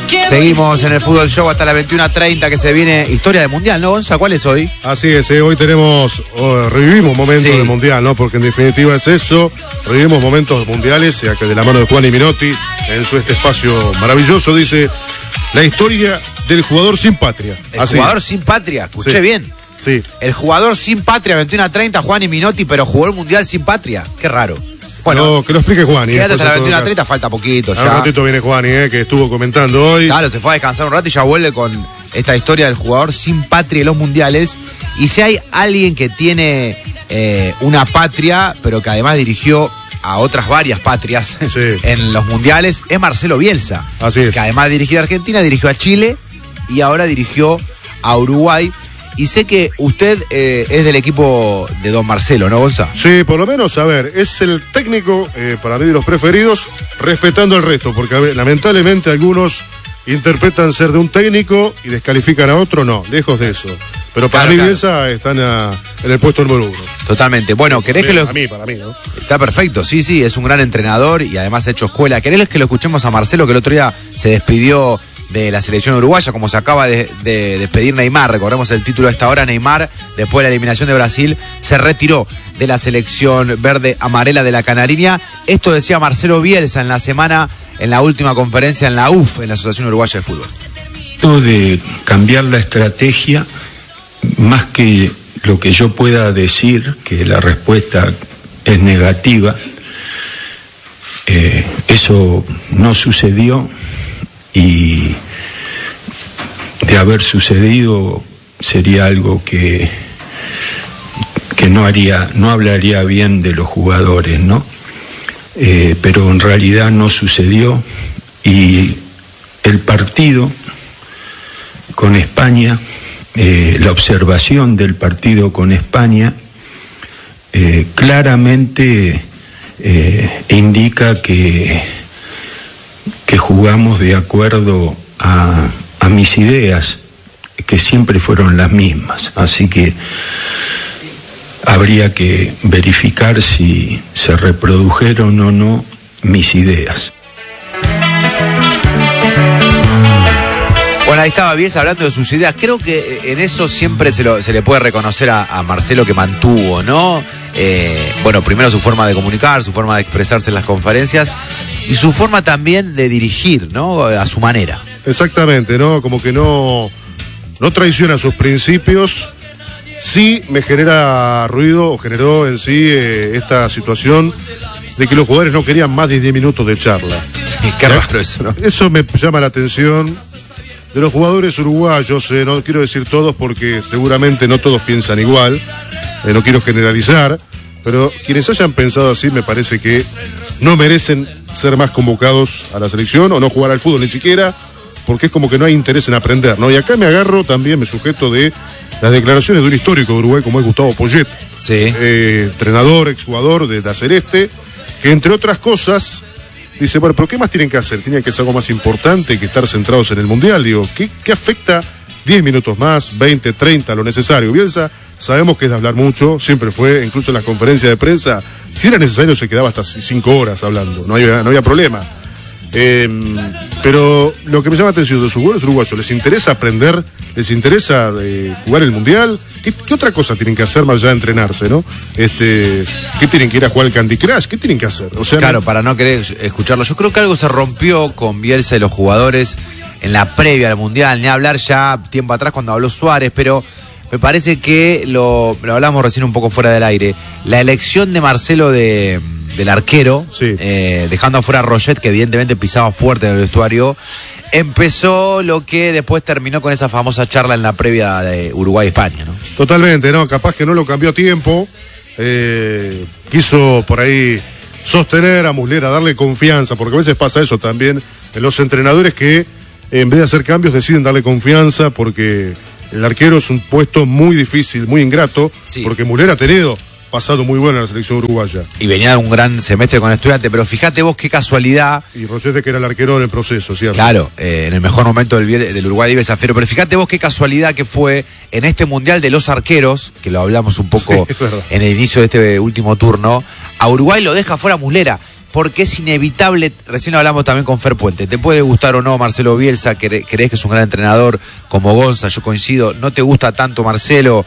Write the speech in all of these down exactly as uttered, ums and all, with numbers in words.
Seguimos en el Fútbol Show hasta las veintiuna treinta, que se viene historia de Mundial, ¿no, Gonza? ¿Cuál es hoy? Así es, eh, hoy tenemos, oh, revivimos momentos sí. de Mundial, ¿no? Porque en definitiva es eso, revivimos momentos mundiales, ya que de la mano de Juan y Minotti, en su este espacio maravilloso, dice, la historia del jugador sin patria. El Así. jugador sin patria, escuché sí. bien. Sí. El jugador sin patria, veintiuna treinta, Juan y Minotti, pero jugó el Mundial sin patria. Qué raro. Bueno, no, que lo explique Juan. Quédate hasta la veintiuna treinta, falta poquito ya. A un ratito viene Juan, eh, que estuvo comentando hoy. Claro, se fue a descansar un rato y ya vuelve con esta historia del jugador sin patria en los mundiales. Y si hay alguien que tiene eh, una patria, pero que además dirigió a otras varias patrias sí. en los mundiales, es Marcelo Bielsa. Así es. Que además de dirigir a Argentina, dirigió a Chile y ahora dirigió a Uruguay. Y sé que usted eh, es del equipo de don Marcelo, ¿no, Gonza? Sí, por lo menos, a ver, es el técnico, eh, para mí, de los preferidos, respetando el resto, porque a ver, lamentablemente algunos interpretan ser de un técnico y descalifican a otro, no, lejos de eso. Pero para claro, mí, Bielsa claro. están a, en el puesto número uno. Totalmente. Bueno, ¿querés para que lo...? Para mí, para mí, ¿no? Está perfecto, sí, sí, es un gran entrenador y además ha hecho escuela. ¿Querés que lo escuchemos a Marcelo, que el otro día se despidió de la selección uruguaya, como se acaba de, de despedir Neymar? Recordemos el título a esta hora. Neymar, después de la eliminación de Brasil, se retiró de la selección verde amarela de la Canariña. Esto decía Marcelo Bielsa en la semana, en la última conferencia en la U F, en la Asociación Uruguaya de Fútbol. De cambiar la estrategia, más que lo que yo pueda decir, que la respuesta es negativa, eh, eso no sucedió. Y de haber sucedido sería algo que, que no haría, no hablaría bien de los jugadores, ¿no? Eh, pero en realidad no sucedió y el partido con España, eh, la observación del partido con España, eh, claramente eh, indica que que jugamos de acuerdo a, a mis ideas, que siempre fueron las mismas. Así que habría que verificar si se reprodujeron o no mis ideas. Bueno, ahí estaba Bielsa hablando de sus ideas. Creo que en eso siempre se, lo, se le puede reconocer a, a Marcelo que mantuvo, ¿no? Eh, bueno, primero su forma de comunicar, su forma de expresarse en las conferencias y su forma también de dirigir, ¿no? A su manera. Exactamente, ¿no? Como que no, no traiciona sus principios. Sí me genera ruido, o generó en sí eh, esta situación de que los jugadores no querían más de diez minutos de charla. Sí, qué raro eso, ¿no? Eso me llama la atención. De los jugadores uruguayos, eh, no quiero decir todos porque seguramente no todos piensan igual, eh, no quiero generalizar, pero quienes hayan pensado así me parece que no merecen ser más convocados a la selección o no jugar al fútbol ni siquiera, porque es como que no hay interés en aprender, ¿no? Y acá me agarro también, me sujeto de las declaraciones de un histórico de Uruguay como es Gustavo Poyet, sí. eh, entrenador, exjugador de la Celeste, que entre otras cosas dice, bueno, pero ¿qué más tienen que hacer? Tienen que hacer algo más importante que estar centrados en el Mundial. Digo, ¿qué, qué afecta diez minutos más, veinte, treinta, lo necesario? Bielsa, sabemos que es de hablar mucho, siempre fue, incluso en las conferencias de prensa, si era necesario se quedaba hasta cinco horas hablando, no había, no había problema. Eh, pero lo que me llama la atención de los jugadores uruguayos, ¿les interesa aprender? ¿Les interesa eh, jugar el Mundial? ¿Qué, ¿Qué otra cosa tienen que hacer más allá de entrenarse, no? Este, ¿qué tienen que ir a jugar al Candy Crush? ¿Qué tienen que hacer? O sea, claro, no... para no querer escucharlo. Yo creo que algo se rompió con Bielsa y los jugadores en la previa al Mundial, ni hablar ya tiempo atrás cuando habló Suárez, pero me parece que lo, lo hablamos recién un poco fuera del aire. La elección de Marcelo de... del arquero, sí. eh, dejando afuera a Roget, que evidentemente pisaba fuerte en el vestuario, empezó lo que después terminó con esa famosa charla en la previa de Uruguay-España, ¿no? Totalmente, ¿no? Capaz que no lo cambió a tiempo, eh, quiso por ahí sostener a Muslera, darle confianza, porque a veces pasa eso también en los entrenadores que en vez de hacer cambios deciden darle confianza, porque el arquero es un puesto muy difícil, muy ingrato, sí. Porque Muslera ha tenido pasado muy bueno en la selección uruguaya. Y venía de un gran semestre con Estudiantes, pero fíjate vos qué casualidad. Y Rochete, que era el arquero en el proceso, ¿cierto? Claro, eh, en el mejor momento del, del Uruguay de Zafiro, pero fíjate vos qué casualidad que fue en este Mundial de los Arqueros, que lo hablamos un poco sí, en el inicio de este último turno, a Uruguay lo deja fuera Muslera. porque es inevitable, recién lo hablamos también con Fer Puente, te puede gustar o no Marcelo Bielsa, crees que es un gran entrenador como Gonza, yo coincido, no te gusta tanto Marcelo,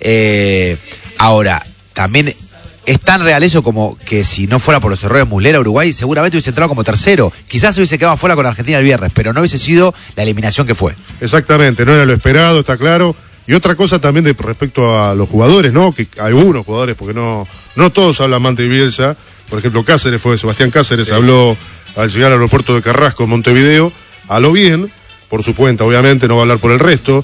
eh, ahora, también es tan real eso como que si no fuera por los errores de Muslera, Uruguay seguramente hubiese entrado como tercero, quizás se hubiese quedado afuera con Argentina el viernes, pero no hubiese sido la eliminación que fue. Exactamente, no era lo esperado, está claro. Y otra cosa también de respecto a los jugadores, ¿no? Que hay algunos jugadores, porque no, no todos hablan mal de Bielsa. Por ejemplo, Cáceres fue, Sebastián Cáceres sí. habló al llegar al aeropuerto de Carrasco en Montevideo, habló bien, por su cuenta, obviamente, no va a hablar por el resto,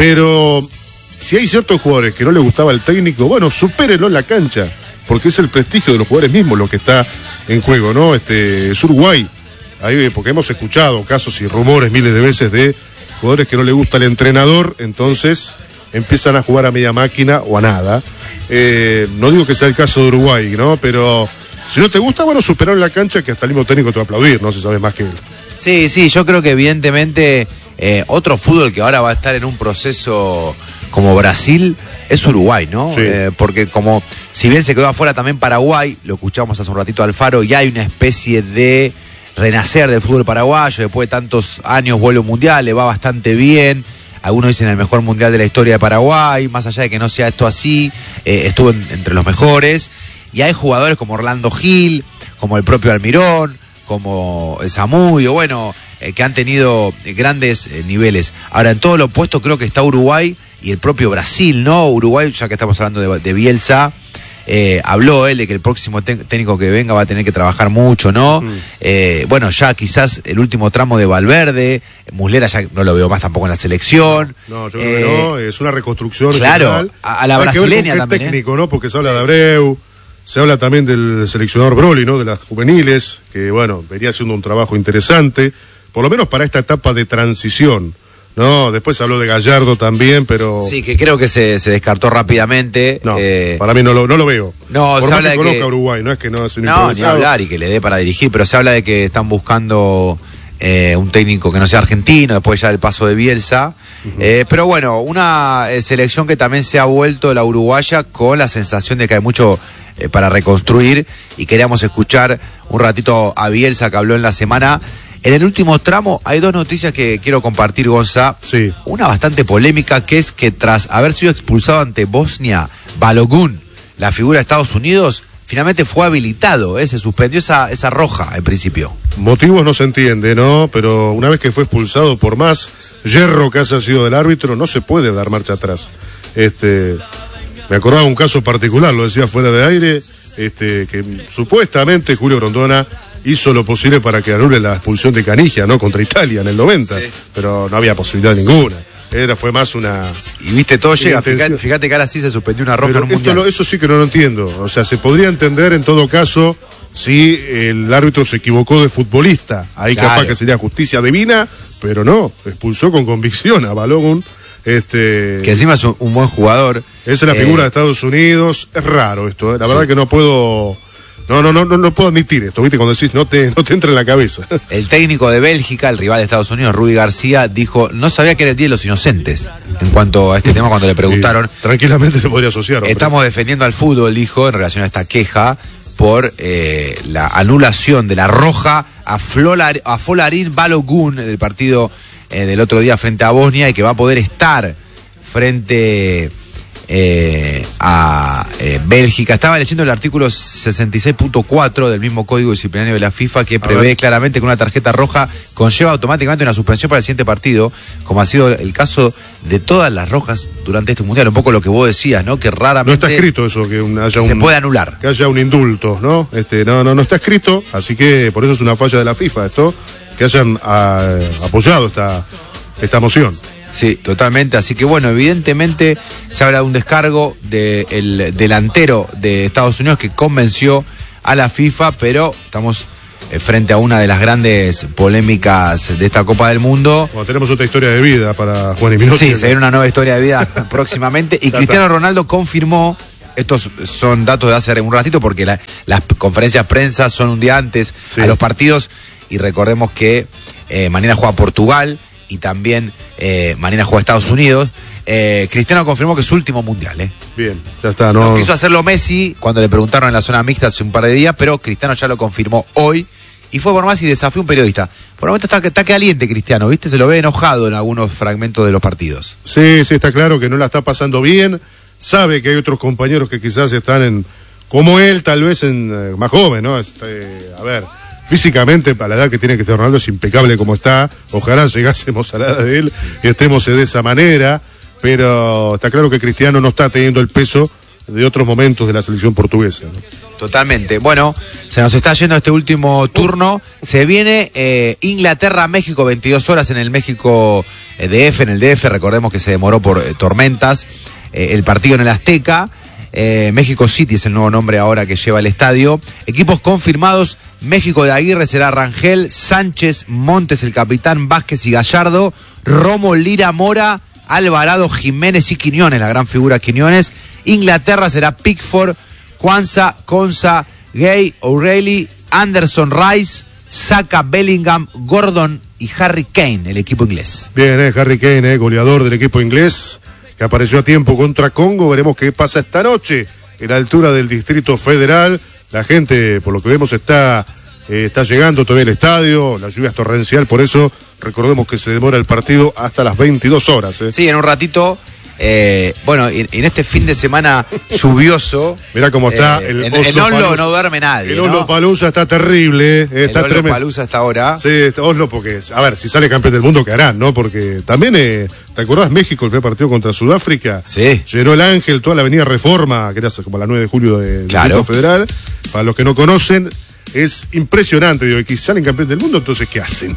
pero si hay ciertos jugadores que no les gustaba el técnico, bueno, supérenlo en la cancha, porque es el prestigio de los jugadores mismos lo que está en juego, ¿no? Este, es Uruguay, ahí, porque hemos escuchado casos y rumores miles de veces de jugadores que no les gusta el entrenador, entonces empiezan a jugar a media máquina o a nada. Eh, no digo que sea el caso de Uruguay, ¿no? Pero si no te gusta, bueno, superar en la cancha, que hasta el mismo técnico te va a aplaudir, no se sabe más que él. Sí, sí, yo creo que evidentemente eh, otro fútbol que ahora va a estar en un proceso como Brasil es Uruguay, ¿no? Sí. Eh, porque como, si bien se quedó afuera también Paraguay, lo escuchamos hace un ratito Alfaro, ya hay una especie de renacer del fútbol paraguayo, después de tantos años vuelo mundial, le va bastante bien. Algunos dicen el mejor mundial de la historia de Paraguay, más allá de que no sea esto así, eh, estuvo en, entre los mejores. Y hay jugadores como Orlando Gil, como el propio Almirón, como Zamudio, bueno, eh, que han tenido grandes eh, niveles. Ahora, en todo lo opuesto creo que está Uruguay y el propio Brasil, ¿no? Uruguay, ya que estamos hablando de, de Bielsa, eh, habló él de que el próximo técnico que venga va a tener que trabajar mucho, ¿no? Mm. Eh, bueno, ya quizás el último tramo de Valverde, Muslera ya no lo veo más tampoco en la selección. No, yo creo eh, que no, es una reconstrucción. Claro, general. a, a la Hay brasileña que ver con qué también. técnico, ¿eh? ¿no? Porque se habla sí. de Abreu, se habla también del seleccionador Broly, ¿no? De las juveniles, que bueno, venía haciendo un trabajo interesante, por lo menos para esta etapa de transición. No, después se habló de Gallardo también, pero... Sí, que creo que se, se descartó rápidamente. No, eh... para mí no lo, no lo veo. No, por se más habla que de conozca que... a Uruguay, no es que no es un No, improvisado. ni hablar y que le dé para dirigir, pero se habla de que están buscando eh, un técnico que no sea argentino, después ya del paso de Bielsa. Uh-huh. eh, pero bueno, una eh, selección que también se ha vuelto la uruguaya con la sensación de que hay mucho eh, para reconstruir, y queríamos escuchar un ratito a Bielsa, que habló en la semana. En el último tramo hay dos noticias que quiero compartir, Gonza. Sí. Una bastante polémica, que es que tras haber sido expulsado ante Bosnia, Balogun, la figura de Estados Unidos, finalmente fue habilitado, ¿eh? Se suspendió esa, esa roja en principio. Motivos no se entiende, ¿no? Pero una vez que fue expulsado, por más hierro que haya sido del árbitro, no se puede dar marcha atrás. Este, me acordaba un caso particular, lo decía fuera de aire, este, que supuestamente Julio Grondona hizo lo posible para que anule la expulsión de Canigia, ¿no? Contra Italia en el noventa, sí. Pero no había posibilidad ninguna. Era, fue más una... Y viste, todo llega, fíjate, fíjate que ahora sí se suspendió una roja pero en un esto mundial. Lo, eso sí que no lo entiendo. O sea, se podría entender en todo caso si el árbitro se equivocó de futbolista. Ahí claro. Capaz que sería justicia divina, pero no, expulsó con convicción a Balogun. Este, que encima es un, un buen jugador. Esa es la eh, figura de Estados Unidos. Es raro esto, ¿eh? La sí. verdad que no puedo... No, no, no, no, no puedo admitir esto, ¿viste? Cuando decís, no te, no te entra en la cabeza. El técnico de Bélgica, el rival de Estados Unidos, Rudy García, dijo, no sabía que era el Día de los Inocentes. En cuanto a este tema, cuando le preguntaron... Sí, tranquilamente se podría asociar. Hombre. Estamos defendiendo al fútbol, dijo, en relación a esta queja, por eh, la anulación de la roja a, Flolar, a Folarin Balogun del partido eh, del otro día frente a Bosnia, y que va a poder estar frente... Eh, a eh, Bélgica. Estaba leyendo el artículo sesenta y seis punto cuatro del mismo código disciplinario de la FIFA, que prevé claramente que una tarjeta roja conlleva automáticamente una suspensión para el siguiente partido, como ha sido el caso de todas las rojas durante este mundial. Un poco lo que vos decías, ¿no? Que raramente... No está escrito eso, que un, haya que un... se puede anular. Que haya un indulto, ¿no? Este, no, no, no está escrito, así que por eso es una falla de la FIFA esto, que hayan a, apoyado esta, esta moción. Sí, totalmente. Así que bueno, evidentemente se habla de un descargo del delantero de Estados Unidos que convenció a la FIFA, pero estamos eh, frente a una de las grandes polémicas de esta Copa del Mundo. Bueno, tenemos otra historia de vida para Juan y Minotti. Sí, se viene una nueva historia de vida próximamente. Y Cristiano Ronaldo confirmó, estos son datos de hace un ratito, porque la, las conferencias de prensa son un día antes sí. a los partidos, y recordemos que eh, mañana juega Portugal y también eh, mañana juega Estados Unidos. eh, Cristiano confirmó que es su último mundial, ¿eh? Bien, ya está, ¿no? No quiso hacerlo Messi cuando le preguntaron en la zona mixta hace un par de días, pero Cristiano ya lo confirmó hoy. Y fue por más y desafió a un periodista. Por el momento está, está caliente Cristiano, ¿viste? Se lo ve enojado en algunos fragmentos de los partidos. Sí, sí, está claro que no la está pasando bien. Sabe que hay otros compañeros que quizás están en, como él, tal vez en eh, más joven, ¿no? Este, a ver, físicamente, para la edad que tiene que estar Ronaldo, es impecable como está. Ojalá llegásemos a la edad de él y estemos de esa manera. Pero está claro que Cristiano no está teniendo el peso de otros momentos de la selección portuguesa, ¿no? Totalmente. Bueno, se nos está yendo este último turno. Se viene eh, Inglaterra-México, veintidós horas en el México eh, D F, en el D F. Recordemos que se demoró por eh, tormentas. Eh, el partido en el Azteca. Eh, México City es el nuevo nombre ahora que lleva el estadio. Equipos confirmados: México de Aguirre será Rangel, Sánchez, Montes, el capitán, Vázquez y Gallardo, Romo, Lira, Mora, Alvarado, Jiménez y Quiñones, la gran figura Quiñones. Inglaterra será Pickford, Kwanzaa, Konsa, Gay, O'Reilly, Anderson, Rice, Saka, Bellingham, Gordon y Harry Kane, el equipo inglés. Bien, eh, Harry Kane, eh, goleador del equipo inglés, que apareció a tiempo contra Congo. Veremos qué pasa esta noche en la altura del Distrito Federal. La gente, por lo que vemos, está, eh, está llegando todavía al estadio. La lluvia es torrencial, por eso recordemos que se demora el partido hasta las veintidós horas. Eh. Sí, en un ratito. Eh, bueno, en, en este fin de semana lluvioso. Mirá cómo está eh, el en, Oslo en Oslo Palusa. No duerme nadie. El ¿no? Oslo Palusa está terrible, eh, está el Oslo tremendo. Palusa hasta ahora. Sí, Oslo, porque, a ver, si sale campeón del mundo, ¿qué harán, no? Porque también, eh, ¿te acordás México, el primer partido contra Sudáfrica? Sí. Llenó el Ángel, toda la avenida Reforma, que era como la nueve de julio de, claro. del Distrito Federal. Para los que no conocen, es impresionante, digo, y que salen campeón del mundo, entonces, ¿qué hacen?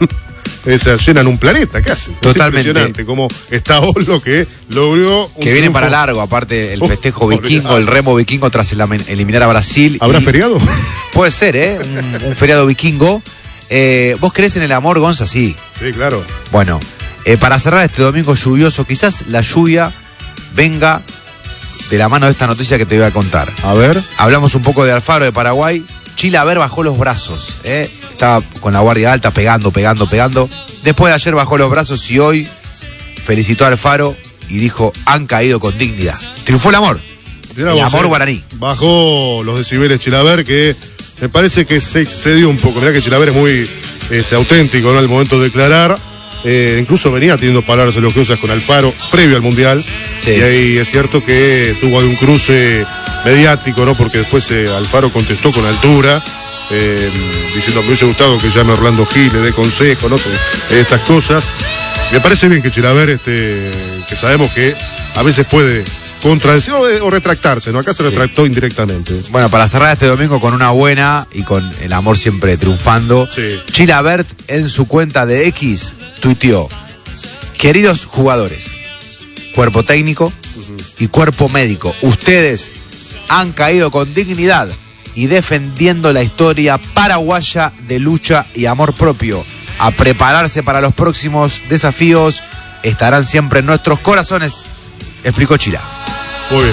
Es, llenan un planeta, ¿qué hacen? Totalmente. Es impresionante cómo está Oslo, que logró un que viene triunfo. para largo, aparte el Oh, festejo vikingo, olvidado. el remo vikingo tras el, eliminar a Brasil. ¿Habrá y... feriado? Puede ser, ¿eh? Un, un feriado vikingo. Eh, ¿Vos creés en el amor, Gonza? Sí. Sí, claro. Bueno, eh, para cerrar este domingo lluvioso, quizás la lluvia venga de la mano de esta noticia que te voy a contar. A ver. Hablamos un poco de Alfaro de Paraguay. Chilaver bajó los brazos, ¿eh? Estaba con la guardia alta pegando, pegando, pegando. Después de ayer bajó los brazos y hoy felicitó a Alfaro y dijo: han caído con dignidad. Triunfó el amor. Mirá el vos, amor eh, guaraní. Bajó los decibeles Chilaver, que me parece que se excedió un poco. Mirá que Chilaver es muy este, auténtico, ¿no? Al momento de declarar. Eh, incluso venía teniendo palabras elogiosas con Alfaro previo al Mundial. Sí. Y ahí es cierto que tuvo algún cruce mediático, ¿no? Porque después eh, Alfaro contestó con altura, eh, diciendo que me hubiese gustado que llame Orlando Gil, le dé consejo, no sé, estas cosas. Me parece bien que Chilaver, este, que sabemos que a veces puede contradecir o, o retractarse, ¿no? Acá se retractó sí. indirectamente. Bueno, para cerrar este domingo con una buena y con el amor siempre triunfando, sí. Chilavert en su cuenta de X tuiteó: queridos jugadores, cuerpo técnico uh-huh. y cuerpo médico, ustedes han caído con dignidad y defendiendo la historia paraguaya de lucha y amor propio. A prepararse para los próximos desafíos, estarán siempre en nuestros corazones, explicó Chila.